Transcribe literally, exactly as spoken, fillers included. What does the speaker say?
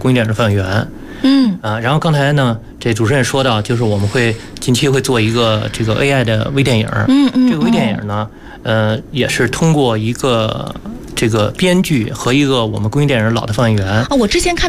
公益电影的放映员。 嗯啊，然后刚才呢，这主持人也说到，就是我们会近期会做一个这个 A I 的微电影。 嗯嗯， 这个微电影呢，呃，也是通过一个这个编剧和一个我们公益电影老的放映员。 啊，我之前看